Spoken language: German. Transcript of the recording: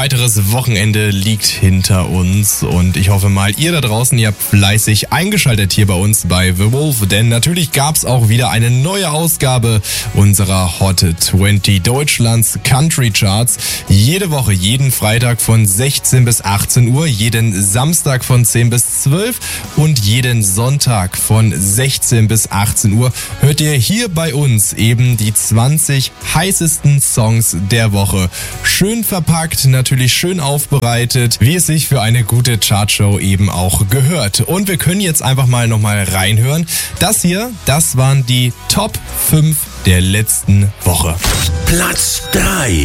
weiteres Wochenende liegt hinter uns und ich hoffe mal, ihr da draußen, ihr habt fleißig eingeschaltet hier bei uns bei The Wolf, denn natürlich gab's auch wieder eine neue Ausgabe unserer Hot 20 Deutschlands Country Charts. Jede Woche, jeden Freitag von 16 bis 18 Uhr, jeden Samstag von 10 bis 12 und jeden Sonntag von 16 bis 18 Uhr hört ihr hier bei uns eben die 20 heißesten Songs der Woche. Schön verpackt, natürlich schön aufbereitet, wie es sich für eine gute Chartshow eben auch gehört. Und wir können jetzt einfach mal nochmal reinhören. Das waren die Top 5 der letzten Woche. Platz 3.